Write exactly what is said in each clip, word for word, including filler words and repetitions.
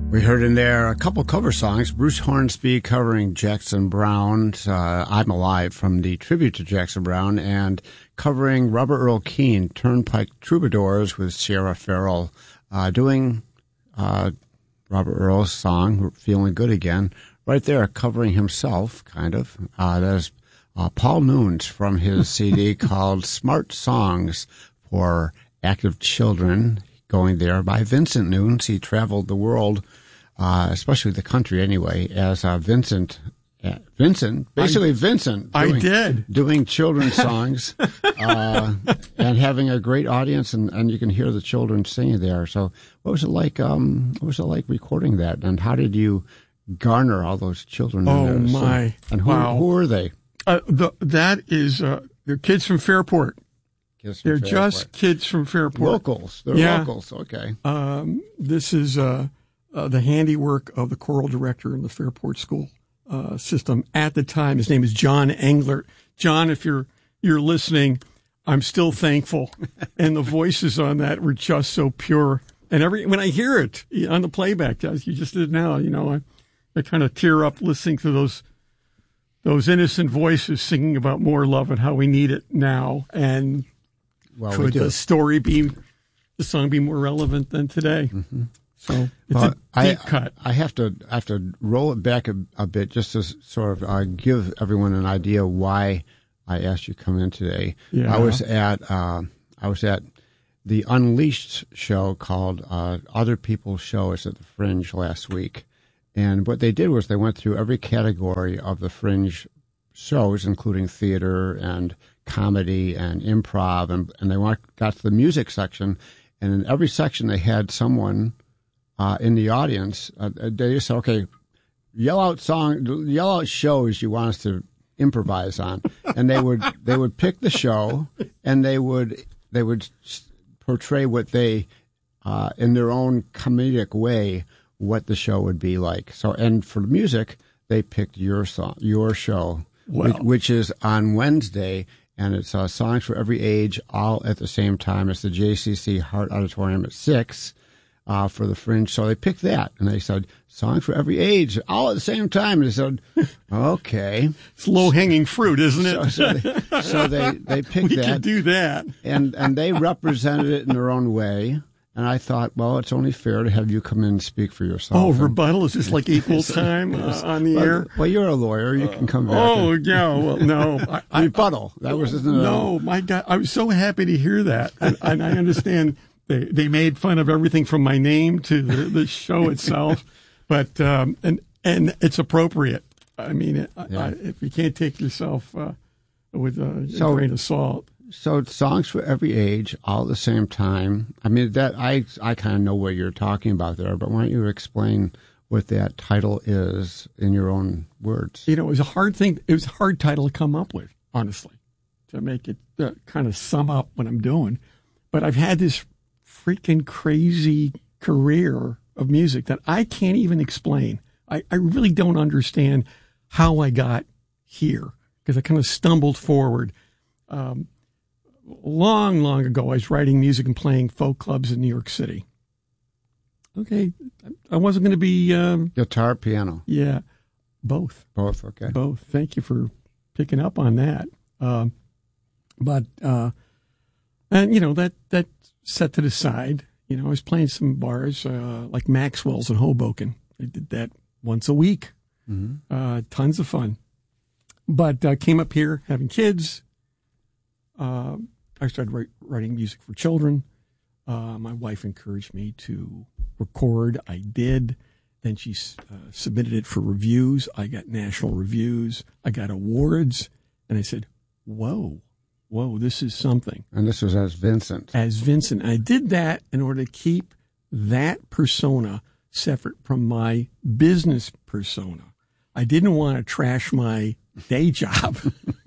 We heard in there a couple cover songs. Bruce Hornsby covering Jackson Browne's uh, I'm Alive from the tribute to Jackson Browne, and covering Robert Earl Keen, Turnpike Troubadours, with Sierra Farrell uh, doing uh, Robert Earl's song, Feeling Good Again, right there, covering himself, kind of. Uh, that's uh, Paul Nunes from his C D called Smart Songs for Active Children, going there by Vincent Nunes. He traveled the world, uh, especially the country anyway, as uh, Vincent, uh, Vincent, basically I, Vincent. Doing, I did. Doing children's songs uh, and having a great audience, and, and you can hear the children singing there. So what was it like, um, what was it like recording that, and how did you garner all those children oh, in there? my. So, and who, wow. who are they? Uh, the, that is, uh, they're kids from Fairport. Kids from they're Fairport. just kids from Fairport. Locals. They're yeah. locals. Okay. Um, this is uh, uh, the handiwork of the choral director in the Fairport School uh, system at the time. His name is John Englert. John, if you're you're listening, I'm still thankful. And the voices on that were just so pure. And every when I hear it on the playback, as you just did now, you know, I, I kind of tear up listening to those those innocent voices singing about more love and how we need it now. And well, could the story be, the song be more relevant than today? Mm-hmm. So it's well, a deep I, cut. I have to I have to roll it back a, a bit just to sort of uh, give everyone an idea why I asked you to come in today. Yeah. I was at uh, I was at the Unleashed show called uh, Other People's Show. It's at the Fringe last week. And what they did was they went through every category of the Fringe shows, including theater and comedy and improv, and, and they went, got to the music section, and in every section they had someone uh, in the audience. Uh, they just said, okay, yell out song, yell out shows you want us to improvise on, and they would they would pick the show, and they would they would portray what they uh, in their own comedic way what the show would be like. So, and for the music, they picked your song, your show, well. which, which is on Wednesday, and it's uh, songs for every age, all at the same time. It's the J C C Hart Auditorium at six uh, for the Fringe. So they picked that, and they said songs for every age, all at the same time. And they said, okay, it's low hanging fruit, isn't it? So, so, they, so they they picked we that. We could do that, and and they represented it in their own way. And I thought, well, it's only fair to have you come in and speak for yourself. Oh, rebuttal? Is this like equal time uh, on the well, air? Well, you're a lawyer. You can come back. Oh, and, yeah. Well, no. I, I, rebuttal. That was no, no. My God, I was so happy to hear that, and, and I understand they they made fun of everything from my name to the, the show itself, but um, and and it's appropriate. I mean, it, yeah. I, if you can't take yourself uh, with a, so, a grain of salt. So songs for every age, all at the same time. I mean, that I I kind of know what you're talking about there, but why don't you explain what that title is in your own words? You know, it was a hard thing. It was a hard title to come up with, honestly, to make it uh, kind of sum up what I'm doing. But I've had this freaking crazy career of music that I can't even explain. I, I really don't understand how I got here because I kind of stumbled forward. Um, Long, long ago, I was writing music and playing folk clubs in New York City. Okay, I wasn't going to be... Um, Guitar, piano. Yeah, both. Both, okay. Both. Thank you for picking up on that. Um, but, uh, and, you know, that, that set to the side. You know, I was playing some bars uh, like Maxwell's in Hoboken. I did that once a week. Mm-hmm. Uh, tons of fun. But uh, came up here having kids. Uh, I started write, writing music for children. Uh, my wife encouraged me to record. I did. Then she uh, submitted it for reviews. I got national reviews. I got awards. And I said, whoa, whoa, this is something. And this was as Vincent. As Vincent. I did that in order to keep that persona separate from my business persona. I didn't want to trash my day job.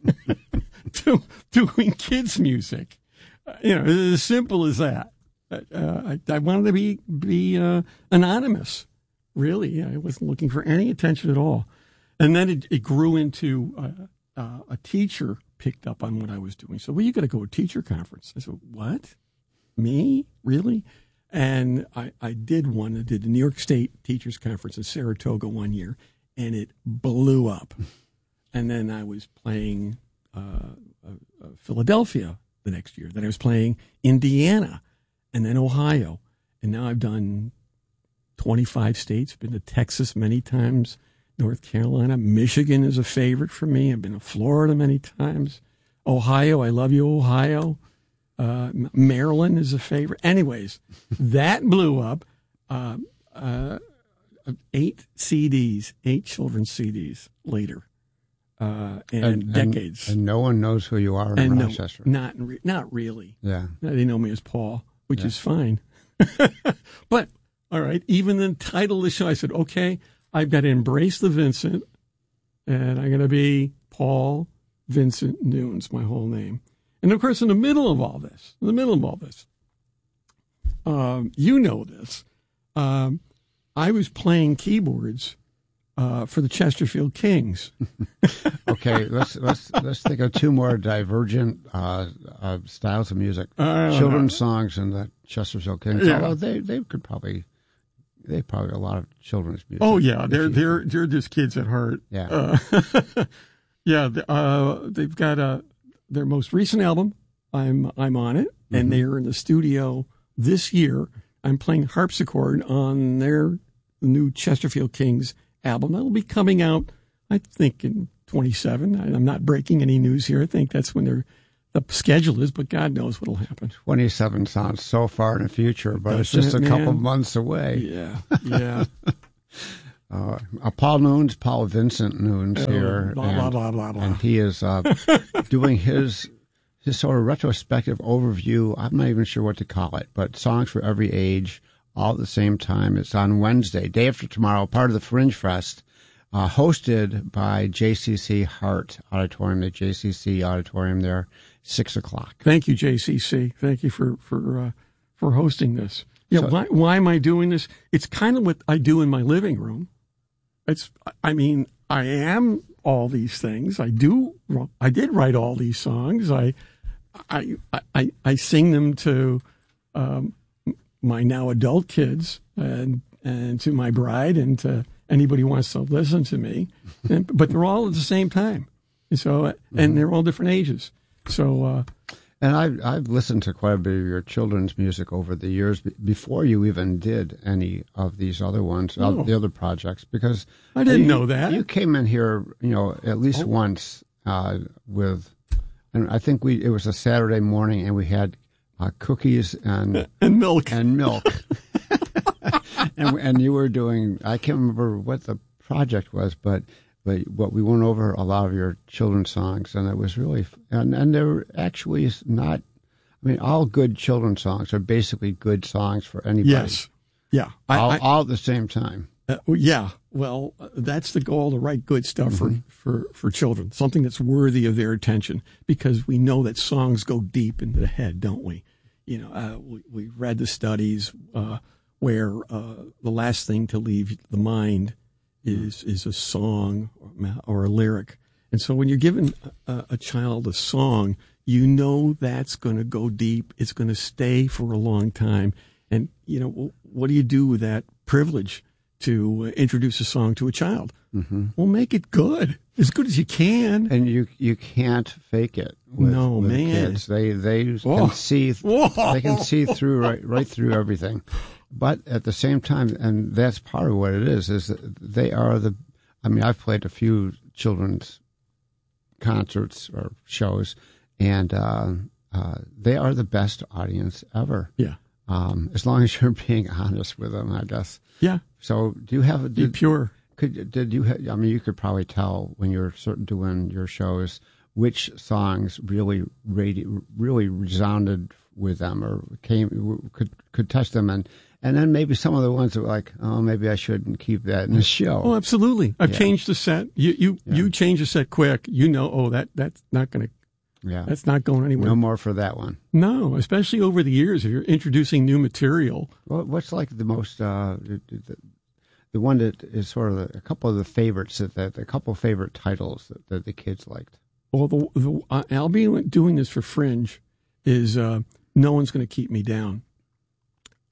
To, doing kids' music, uh, you know, it's as simple as that. Uh, I, I wanted to be be uh, anonymous. Really, I wasn't looking for any attention at all. And then it, it grew into uh, uh, a teacher picked up on what I was doing. So, well, you got to go to a teacher conference. I said, what? Me? Really? And I, I did one. I did the New York State Teachers Conference in Saratoga one year, and it blew up. And then I was playing uh, uh, uh, Philadelphia the next year. Then I was playing Indiana, and then Ohio. And now I've done twenty-five states, been to Texas many times, North Carolina. Michigan is a favorite for me. I've been to Florida many times. Ohio, I love you, Ohio. Uh, Maryland is a favorite. Anyways, that blew up. Uh, uh, eight C Ds, eight children's C Ds later, uh, and, and decades. And, and no one knows who you are in and Rochester. No, not, re- not really. Yeah. They know me as Paul, which yeah. is fine. But, all right, even the title of the show, I said, okay, I've got to embrace the Vincent, and I'm going to be Paul Vincent Nunes, my whole name. And, of course, in the middle of all this, in the middle of all this, um, you know this, um, I was playing keyboards uh, for the Chesterfield Kings. Okay, let's let's let's think of two more divergent uh, uh, styles of music: children's songs and the Chesterfield Kings. Yeah. Although they they could probably they probably a lot of children's music. Oh yeah, they're they're they're just kids at heart. Yeah, uh, yeah. Uh, they've got a their most recent album. I'm I'm on it, mm-hmm. and they're in the studio this year. I'm playing harpsichord on their new Chesterfield Kings album. That'll be coming out, I think, in twenty-seven. I'm not breaking any news here. I think that's when their the schedule is, but God knows what'll happen. twenty-seven sounds so far in the future, but Doesn't it's just it, a man? couple months away. Yeah, yeah. uh, uh, Paul Nunes, Paul Vincent Nunes Oh, here, blah, and, blah, blah, blah, blah. and he is uh, doing his his sort of retrospective overview. I'm not even sure what to call it, but songs for every age, all at the same time. It's on Wednesday, day after tomorrow, part of the Fringe Fest, uh, hosted by J C C Hart Auditorium, the J C C Auditorium there, six o'clock. Thank you, J C C. Thank you for for uh, for hosting this. Yeah, So- why why am I doing this? It's kind of what I do in my living room. It's I mean, I am all these things. I do I did write all these songs. I I I, I sing them to um, my now adult kids and and to my bride and to anybody who wants to listen to me. And, but they're all at the same time. And so and they're all different ages. So uh, And I've, I've listened to quite a bit of your children's music over the years b- before you even did any of these other ones, Oh. uh, the other projects, because I didn't you, know that. You came in here, you know, at least Oh. once uh, with, and I think we it was a Saturday morning, and we had uh, cookies and and milk. and milk, and and you were doing. I can't remember what the project was, but. But what we went over a lot of your children's songs, and it was really, and and they were actually not. I mean, all good children's songs are basically good songs for anybody. Yes. Yeah. I, all, I, all at the same time. uh, well, yeah. Well, uh, that's the goal, to write good stuff Mm-hmm. for, for, for children, something that's worthy of their attention, because we know that songs go deep into the head, don't we? You know, uh, we, we read the studies uh, where uh, the last thing to leave the mind is is a song or, or a lyric. And so when you're giving a, a child a song, you know that's going to go deep. It's going to stay for a long time. And, you know, what do you do with that privilege to introduce a song to a child? Mm-hmm. Well, make it good, as good as you can. And you you can't fake it. With, No, with man. Kids. They they Whoa. can see Whoa. they can see through right right through everything. But at the same time, and that's part of what it is, is that they are the. I mean, I've played a few children's concerts or shows, and uh, uh, they are the best audience ever. Yeah. Um, as long as you're being honest with them, I guess. Yeah. So, do you have? Be Did, pure. Could did you? Ha- I mean, you could probably tell when you're certain doing your shows which songs really radi- really resounded with them or came could could touch them, and and then maybe some of the ones that were like, oh, maybe I shouldn't keep that in the show. Oh, absolutely. I've Yeah. changed the set. You you Yeah. you change the set quick. You know, oh, that that's not going to Yeah, that's not going anywhere. no more for that one. No, especially over the years, if you're introducing new material. Well, what's like the most uh, the, the, the one that is sort of the, a couple of the favorites that, that a couple of favorite titles that, that the kids liked. Well, the, the uh, I'll be doing this for Fringe is uh, No One's Going to Keep Me Down.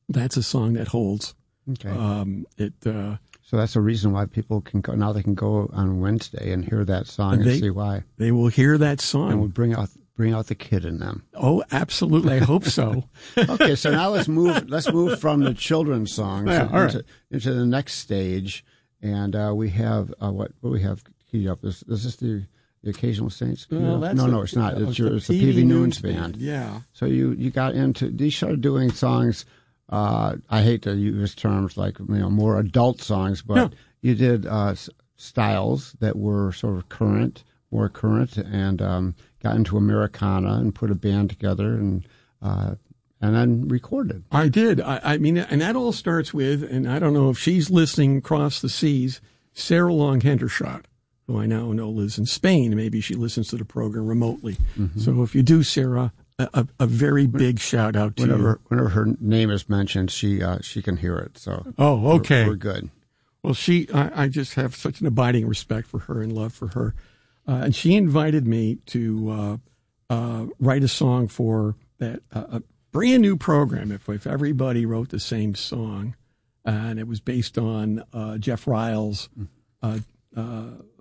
that's a song that holds. Okay. Um, it. Uh, so that's the reason why people can go now. They can go on Wednesday and hear that song they, and see why. They will hear that song and we'll bring out bring out the kid in them. Oh, absolutely! I hope so. Okay, so now let's move. Let's move from the children's songs yeah, all into, right. into the next stage, and uh, we have uh, what what we have keyed up. Is, is this the the Occasional Saints? Well, no, that's no, a, no, it's not. It's, a, your, a it's the P V Noons band. band. Yeah. So you you got into you started doing songs. Uh, I hate to use terms like you know more adult songs, but yeah. you did uh, styles that were sort of current, more current, and um, got into Americana and put a band together and uh, and then recorded. I did. I, I mean, and that all starts with, and I don't know if she's listening across the seas, Sarah Long Hendershot, who I now know lives in Spain. Maybe she listens to the program remotely. Mm-hmm. So if you do, Sarah, a, a very big shout out to whenever, you. Whenever her name is mentioned, she uh, she can hear it. So oh, okay, we're, we're good. Well, she, I, I just have such an abiding respect for her and love for her, uh, and she invited me to uh, uh, write a song for that uh, a brand new program. If if everybody wrote the same song, uh, and it was based on uh, Jeff Ryle's uh, uh,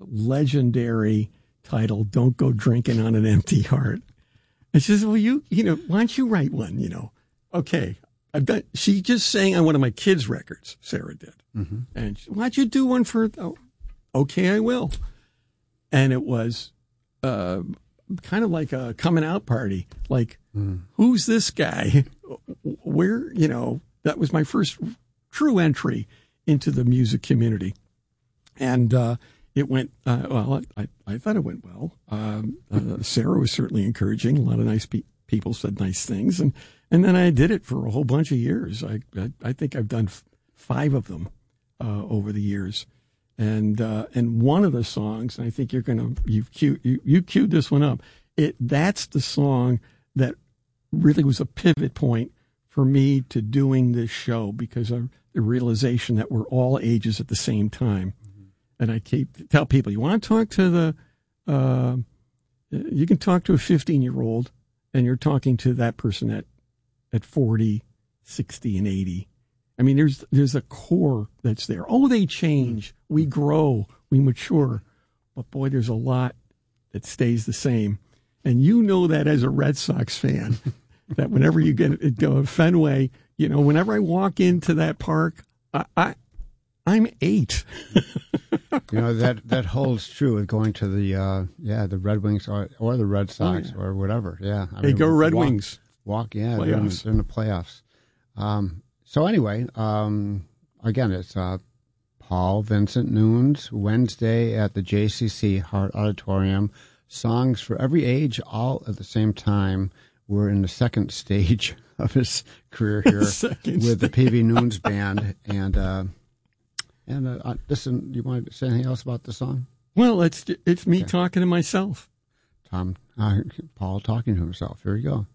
legendary title, "Don't Go Drinking on an Empty Heart." And she says, well, you, you know, why don't you write one, you know? Okay. I've done, she just sang on one of my kids' records, Sarah did. Mm-hmm. And she, why don't you do one for, oh, okay, I will. And it was uh, kind of like a coming out party. Like, mm. who's this guy? Where, you know, that was my first true entry into the music community. And, uh, It went, uh, well, I, I thought it went well. Um, uh, Sarah was certainly encouraging. A lot of nice pe- people said nice things. And, and then I did it for a whole bunch of years. I, I, I think I've done f- five of them uh, over the years. And uh, and one of the songs, and I think you're going to, you've queued, you, you queued this one up. It That's the song that really was a pivot point for me to doing this show because of the realization that we're all ages at the same time. And I keep tell people, you want to talk to the, uh, you can talk to a fifteen-year-old, and you're talking to that person at, at forty, sixty, and eighty. I mean, there's there's a core that's there. Oh, they change, we grow, we mature, but boy, there's a lot that stays the same. And you know that as a Red Sox fan, that whenever you get go to Fenway, you know, whenever I walk into that park, I. I I'm eight. You know, that, that holds true with going to the, uh, yeah, the Red Wings or, or the Red Sox oh, yeah. or whatever. Yeah. I hey, mean, go Red walk, Wings. Walk, yeah, they're in, they're in the playoffs. Um, so anyway, um, again, it's uh, Paul Vincent Noons, Wednesday at the J C C Hart Auditorium. Songs for every age, all at the same time. We're in the second stage of his career here with stage. the P V Noons Band. And, uh, And uh, listen, you want to say anything else about the song? Well, it's it's me okay. talking to myself. Tom, uh, Paul talking to himself. Here we go.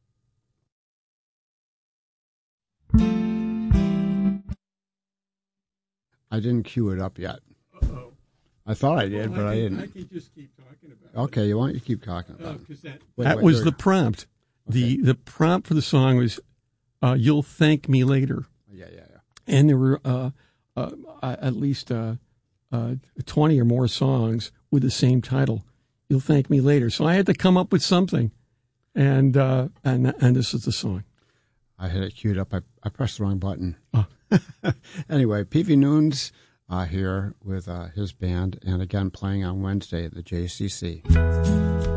I didn't cue it up yet. Uh-oh. I thought I did, well, but I, I can, didn't. I can just keep talking about it. Okay, you want you keep talking about uh, it. That, wait, that wait, was there. the prompt. Okay. The the prompt for the song was, uh, "You'll thank me later." Yeah, yeah, yeah. And there were uh, uh, at least uh, uh, twenty or more songs with the same title. You'll thank me later. So I had to come up with something, and uh, and and this is the song. I had it queued up. I, I pressed the wrong button. Oh. Anyway, P V Noons uh, here with uh, his band, and again playing on Wednesday at the J C C.